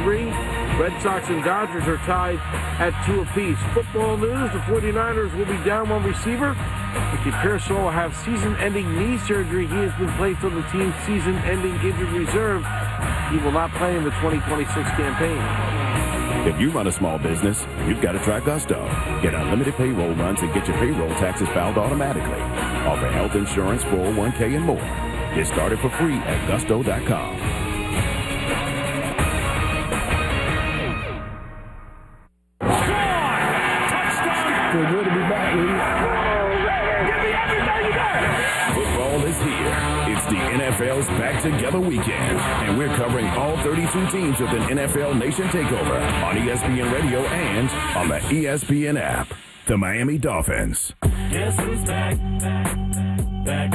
3. Red Sox and Dodgers are tied at 2 apiece. Football news, the 49ers will be down one receiver. Ricky Pearsall will have season-ending knee surgery. He has been placed on the team's season-ending injured reserve. He will not play in the 2026 campaign. If you run a small business, you've got to try Gusto. Get unlimited payroll runs and get your payroll taxes filed automatically. Offer health insurance, 401k, and more. Get started for free at gusto.com. Feel good to be back, Give me everything you got. Football is here. It's the NFL's Back Together weekend, and we're covering all 32 teams with an NFL Nation takeover on ESPN Radio and on the ESPN app. The Miami Dolphins. Guess who's back? Back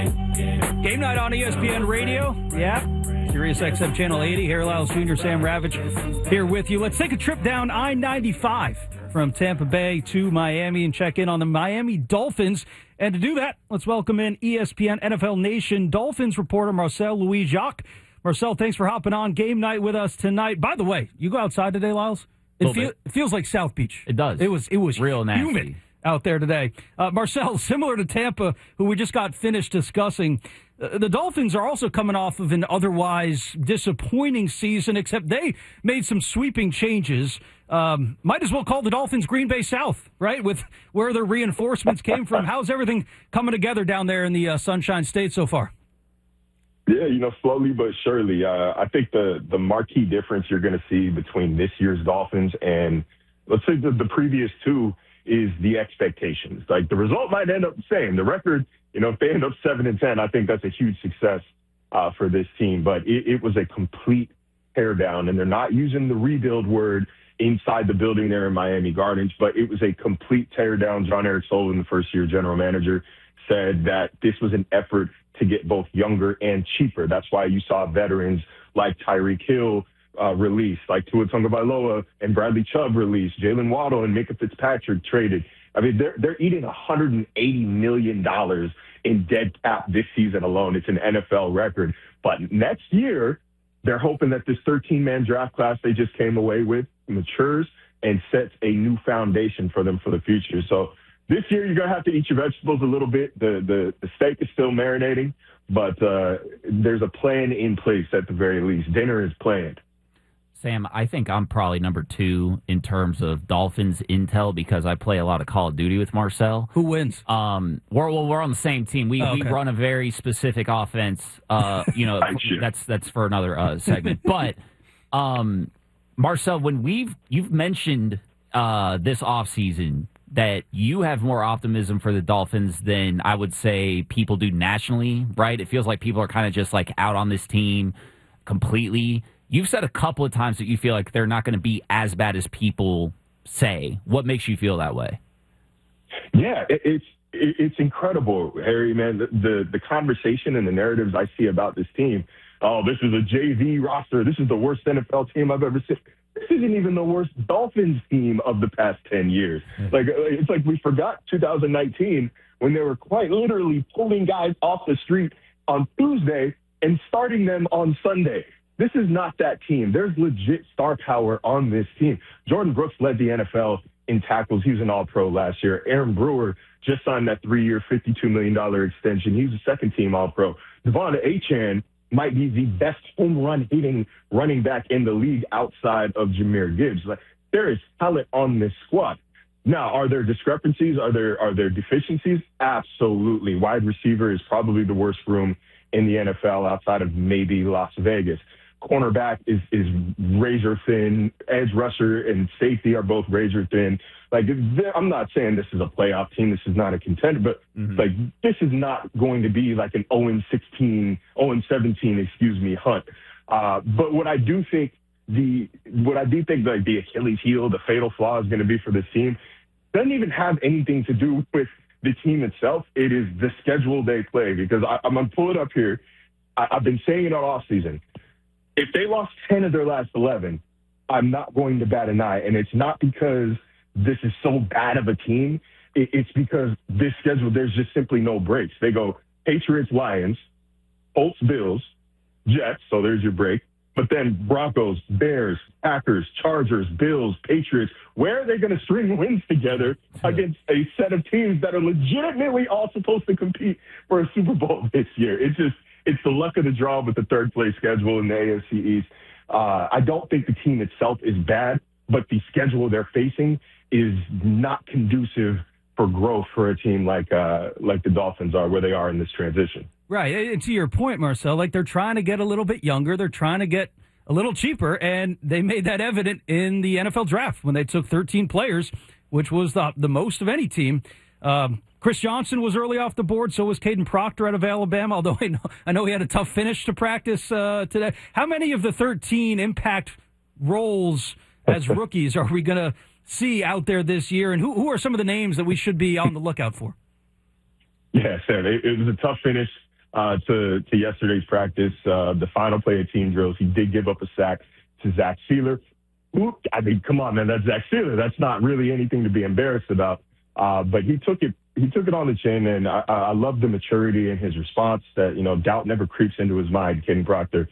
again. Game night on ESPN Radio. Yeah. Sirius XM Channel 80. Harry Lyles Jr., Sam Ravitch here with you. Let's take a trip down I-95 from Tampa Bay to Miami and check in on the Miami Dolphins. And to do that, let's welcome in ESPN NFL Nation Dolphins reporter Marcel Louis-Jacques. Marcel, thanks for hopping on game night with us tonight. By the way, you go outside today, Lyles? It feels like South Beach. It does. It was real nasty. Humid out there today. Marcel, similar to Tampa, who we just got finished discussing, the Dolphins are also coming off of an otherwise disappointing season, except they made some sweeping changes. Might as well call the Dolphins Green Bay South, right, with where their reinforcements came from. How's everything coming together down there in the Sunshine State so far? Yeah, slowly but surely. I think the marquee difference you're going to see between this year's Dolphins and, let's say, the previous two is the expectations. Like, the result might end up the same. The record, if they end up 7-10, I think that's a huge success for this team. But it was a complete teardown, and they're not using the rebuild word inside the building there in Miami Gardens, but it was a complete teardown. John Eric Sullivan, the first-year general manager, said that this was an effort to get both younger and cheaper. That's why you saw veterans like Tyreek Hill released, like Tua Tagovailoa and Bradley Chubb released, Jalen Waddle and Minka Fitzpatrick traded. I mean, they're eating $180 million in dead cap this season alone. It's an NFL record. But next year, they're hoping that this 13-man draft class they just came away with matures and sets a new foundation for them for the future. So this year, you're going to have to eat your vegetables a little bit. The steak is still marinating, but there's a plan in place at the very least. Dinner is planned. Sam, I think I'm probably number 2 in terms of Dolphins intel because I play a lot of Call of Duty with Marcel. Who wins? We're on the same team. We run a very specific offense. That's for another segment. But Marcel, when you've mentioned this offseason that you have more optimism for the Dolphins than I would say people do nationally, right? It feels like people are kind of just like out on this team completely. You've said a couple of times that you feel like they're not going to be as bad as people say. What makes you feel that way? Yeah, it's incredible, Harry, man. The conversation and the narratives I see about this team, oh, this is a JV roster. This is the worst NFL team I've ever seen. This isn't even the worst Dolphins team of the past 10 years. Like, it's like we forgot 2019 when they were quite literally pulling guys off the street on Tuesday and starting them on Sunday. This is not that team. There's legit star power on this team. Jordan Brooks led the NFL in tackles. He was an All-Pro last year. Aaron Brewer just signed that 3-year, $52 million extension. He's a second-team All-Pro. Devon Achane might be the best home run hitting running back in the league outside of Jahmyr Gibbs. Like, there is talent on this squad. Now, are there discrepancies? Are there deficiencies? Absolutely. Wide receiver is probably the worst room in the NFL outside of maybe Las Vegas. Cornerback is razor thin. Edge rusher and safety are both razor thin. Like, I'm not saying this is a playoff team. This is not a contender, but like, this is not going to be like an 0-17, hunt. But what I do think like the Achilles heel, the fatal flaw is going to be for this team doesn't even have anything to do with the team itself. It is the schedule they play, because I'm going to pull it up here. I've been saying it all offseason. If they lost 10 of their last 11, I'm not going to bat an eye. And it's not because this is so bad of a team. It's because this schedule, there's just simply no breaks. They go Patriots, Lions, Colts, Bills, Jets, so there's your break, But then Broncos, Bears, Packers, Chargers, Bills, Patriots, where are they going to string wins together against a set of teams that are legitimately all supposed to compete for a Super Bowl this year? It's the luck of the draw with the third-place schedule in the AFC East. I don't think the team itself is bad, but the schedule they're facing is not conducive for growth for a team like the Dolphins are, where they are in this transition. Right. And to your point, Marcel, like they're trying to get a little bit younger. They're trying to get a little cheaper, and they made that evident in the NFL draft when they took 13 players, which was the most of any team. Chris Johnson was early off the board, so was Caden Proctor out of Alabama, although I know he had a tough finish to practice today. How many of the 13 impact roles as rookies are we going to see out there this year, and who are some of the names that we should be on the lookout for? Yeah, Sam, it was a tough finish to yesterday's practice. The final play of team drills, he did give up a sack to Zach Sealer. I mean, come on, man, that's Zach Sealer. That's not really anything to be embarrassed about. But he took it on the chin, and I love the maturity in his response that, doubt never creeps into his mind, Caden Proctor.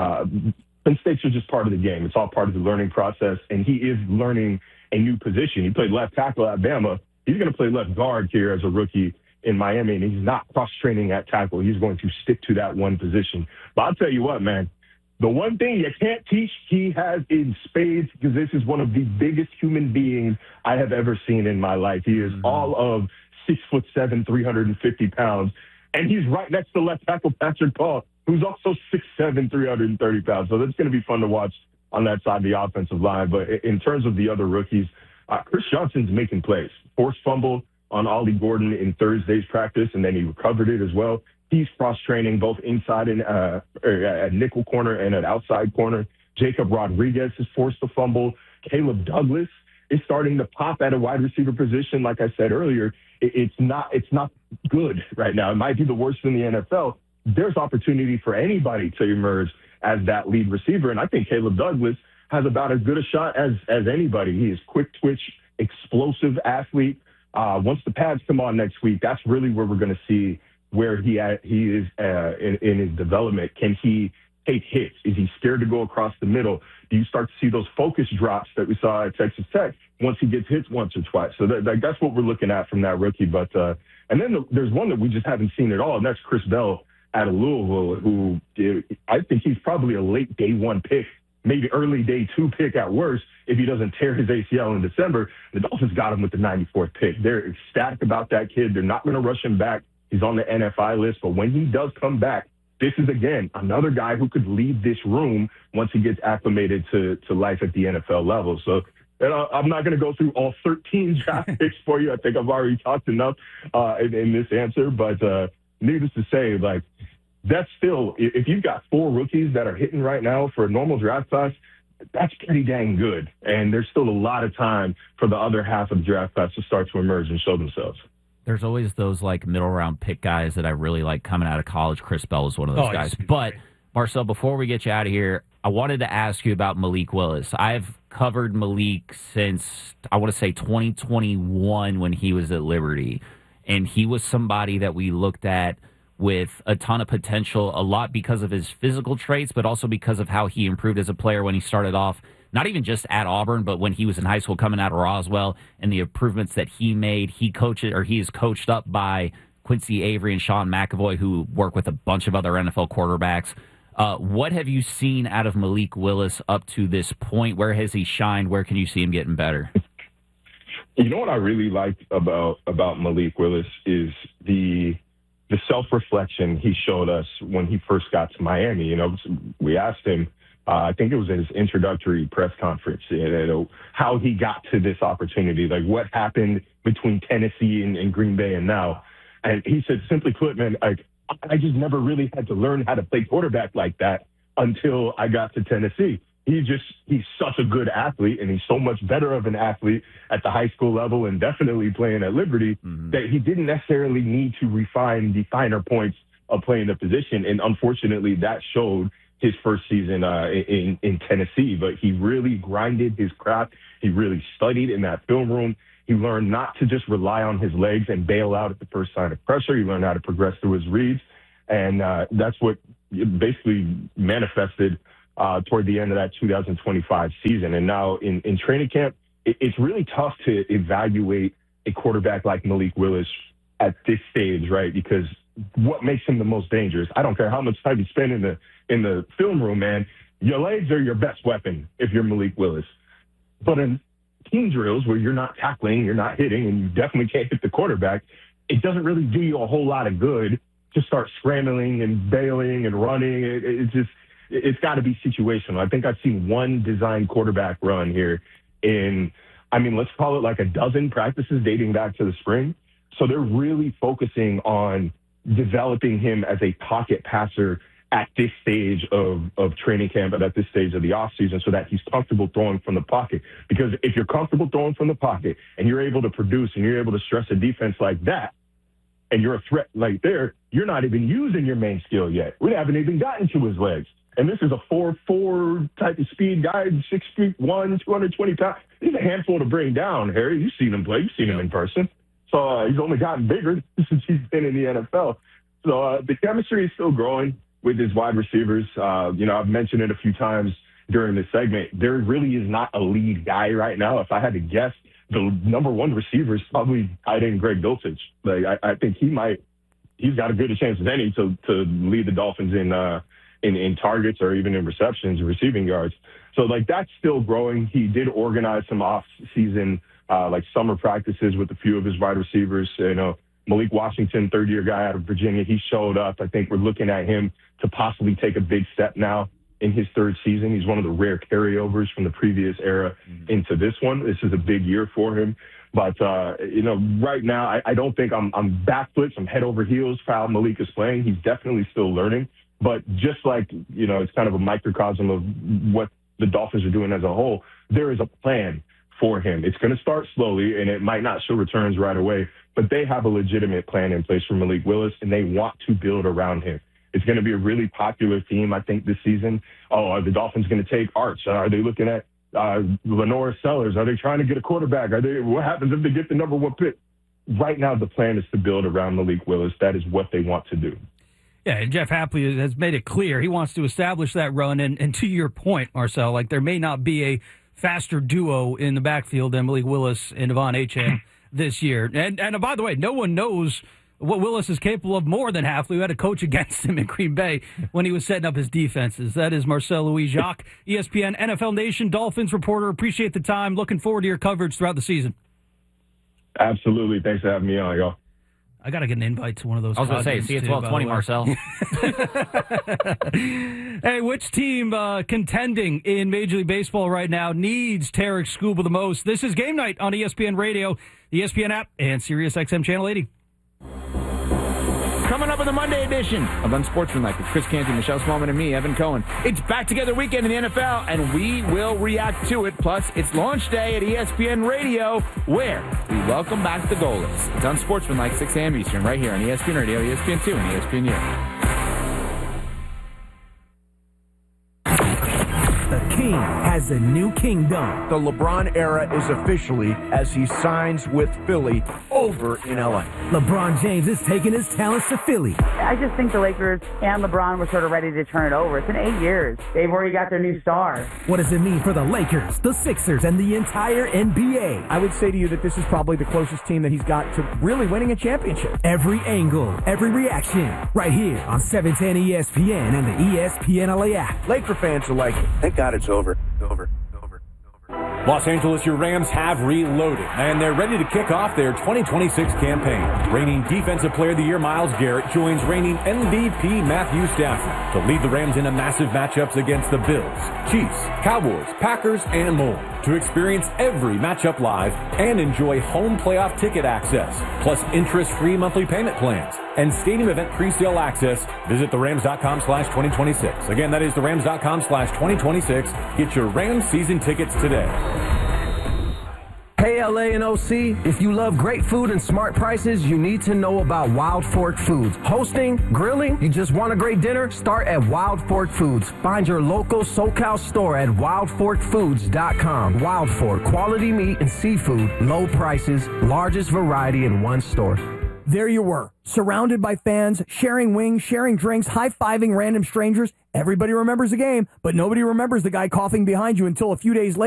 Mistakes are just part of the game. It's all part of the learning process, and he is learning a new position. He played left tackle at Alabama. He's going to play left guard here as a rookie in Miami, and he's not cross-training at tackle. He's going to stick to that one position. But I'll tell you what, man, the one thing you can't teach, he has in spades, because this is one of the biggest human beings I have ever seen in my life. He is all of 6'7", 350 pounds, and he's right next to left tackle Patrick Paul, who's also 6'7", 330 pounds. So that's going to be fun to watch on that side of the offensive line. But in terms of the other rookies, Chris Johnson's making plays. Forced fumble on Ollie Gordon in Thursday's practice, and then he recovered it as well. He's cross-training both inside and at nickel corner and at outside corner. Jacob Rodriguez has forced a fumble. Caleb Douglas is starting to pop at a wide receiver position. Like I said earlier, it's not good right now. It might be the worst in the NFL. There's opportunity for anybody to emerge as that lead receiver, and I think Caleb Douglas has about as good a shot as anybody. He is quick twitch, explosive athlete. Once the pads come on next week, that's really where we're going to see where he is in his development. Can he take hits? Is he scared to go across the middle? Do you start to see those focus drops that we saw at Texas Tech once he gets hits once or twice? So that's what we're looking at from that rookie. But and then there's one that we just haven't seen at all, and that's Chris Bell out of Louisville, who I think he's probably a late day one pick, maybe early day two pick at worst, if he doesn't tear his ACL in December. The Dolphins got him with the 94th pick. They're ecstatic about that kid. They're not going to rush him back. He's on the NFI list. But when he does come back, this is, again, another guy who could lead this room once he gets acclimated to life at the NFL level. So I'm not going to go through all 13 draft picks for you. I think I've already talked enough in this answer. But needless to say, like, that's still, if you've got 4 rookies that are hitting right now for a normal draft class, that's pretty dang good. And there's still a lot of time for the other half of the draft class to start to emerge and show themselves. There's always those like middle round pick guys that I really like coming out of college. Chris Bell is one of those guys. But Marcel, before we get you out of here, I wanted to ask you about Malik Willis. I've covered Malik since, I want to say 2021 when he was at Liberty. And he was somebody that we looked at with a ton of potential, a lot because of his physical traits, but also because of how he improved as a player when he started off, not even just at Auburn, but when he was in high school coming out of Roswell, and the improvements that he made. He is coached up by Quincy Avery and Sean McAvoy, who work with a bunch of other NFL quarterbacks. What have you seen out of Malik Willis up to this point? Where has he shined? Where can you see him getting better? You know what I really liked about Malik Willis is the self-reflection he showed us when he first got to Miami. You know, we asked him, I think it was in his introductory press conference, how he got to this opportunity, like what happened between Tennessee and Green Bay and now. And he said, simply put, man, I just never really had to learn how to play quarterback like that until I got to Tennessee. He's such a good athlete, and he's so much better of an athlete at the high school level and definitely playing at Liberty that he didn't necessarily need to refine the finer points of playing the position. And unfortunately, that showed his first season in Tennessee. But he really grinded his craft. He really studied in that film room. He learned not to just rely on his legs and bail out at the first sign of pressure. He learned how to progress through his reads. And that's what basically manifested toward the end of that 2025 season. And now in training camp, it's really tough to evaluate a quarterback like Malik Willis at this stage, right? Because what makes him the most dangerous? I don't care how much time you spend in the film room, man. Your legs are your best weapon if you're Malik Willis. But in team drills where you're not tackling, you're not hitting, and you definitely can't hit the quarterback, it doesn't really do you a whole lot of good to start scrambling and bailing and running. It's got to be situational. I think I've seen one design quarterback run here let's call it like a dozen practices dating back to the spring. So they're really focusing on developing him as a pocket passer at this stage of training camp and at this stage of the offseason so that he's comfortable throwing from the pocket. Because if you're comfortable throwing from the pocket and you're able to produce and you're able to stress a defense like that, and you're a threat like there, you're not even using your main skill yet. We haven't even gotten to his legs. And this is a 4'4" type of speed guy, 6'1", 220 pounds. He's a handful to bring down, Harry. You've seen him play. You've seen him in person. So he's only gotten bigger since he's been in the NFL. So the chemistry is still growing with his wide receivers. I've mentioned it a few times during this segment. There really is not a lead guy right now. If I had to guess, the number one receiver is probably tight end Greg Dulcich. I think he's got as good a chance as any to lead the Dolphins in targets or even in receptions, receiving yards. So that's still growing. He did organize some off-season summer practices with a few of his wide receivers. Malik Washington, third-year guy out of Virginia, he showed up. I think we're looking at him to possibly take a big step now in his third season. He's one of the rare carryovers from the previous era into this one. This is a big year for him. But, right now, I don't think I'm backflips, I'm head over heels for how Malik is playing. He's definitely still learning. But just it's kind of a microcosm of what the Dolphins are doing as a whole, there is a plan for him. It's going to start slowly, and it might not show returns right away, but they have a legitimate plan in place for Malik Willis, and they want to build around him. It's going to be a really popular theme, I think, this season. Are the Dolphins going to take Arch? Are they looking at Lenore Sellers? Are they trying to get a quarterback? What happens if they get the number one pick? Right now, the plan is to build around Malik Willis. That is what they want to do. Yeah, and Jeff Hapley has made it clear he wants to establish that run. And to your point, Marcel, there may not be a faster duo in the backfield than Malik Willis and Devon Achane this year. And by the way, no one knows what Willis is capable of more than Hapley, who had to coach against him in Green Bay when he was setting up his defenses. That is Marcel Louis-Jacques, ESPN NFL Nation Dolphins reporter. Appreciate the time. Looking forward to your coverage throughout the season. Absolutely. Thanks for having me on, y'all. I got to get an invite to one of those. I was going to say, see you at 12:20, Marcel. Hey, which team contending in Major League Baseball right now needs Tarek Skubal the most? This is Game Night on ESPN Radio, the ESPN app, and SiriusXM Channel 80. Coming up in the Monday edition of Unsportsmanlike with Chris Canty, Michelle Smallman, and me, Evan Cohen. It's Back Together Weekend in the NFL, and we will react to it. Plus, it's launch day at ESPN Radio, where we welcome back the goalies. It's Unsportsmanlike, 6 a.m. Eastern, right here on ESPN Radio, ESPN2, and ESPNU. The King has a new kingdom. The LeBron era is officially as he signs with Philly over in LA. LeBron James is taking his talents to Philly. I just think the Lakers and LeBron were sort of ready to turn it over. It's been 8 years. They've already got their new star. What does it mean for the Lakers, the Sixers, and the entire NBA? I would say to you that this is probably the closest team that he's got to really winning a championship. Every angle, every reaction, right here on 710 ESPN and the ESPN LA app. Laker fans are like, thank God it's over. Los Angeles, your Rams have reloaded, and they're ready to kick off their 2026 campaign. Reigning Defensive Player of the Year Myles Garrett joins reigning MVP Matthew Stafford to lead the Rams into massive matchups against the Bills, Chiefs, Cowboys, Packers, and more. To experience every matchup live and enjoy home playoff ticket access, plus interest-free monthly payment plans and stadium event pre-sale access, visit therams.com/2026. Again, that is therams.com/2026. Get your Rams season tickets today. Hey, LA and OC, if you love great food and smart prices, you need to know about Wild Fork Foods. Hosting, grilling, you just want a great dinner? Start at Wild Fork Foods. Find your local SoCal store at wildforkfoods.com. Wild Fork, quality meat and seafood, low prices, largest variety in one store. There you were, surrounded by fans, sharing wings, sharing drinks, high-fiving random strangers. Everybody remembers the game, but nobody remembers the guy coughing behind you until a few days later.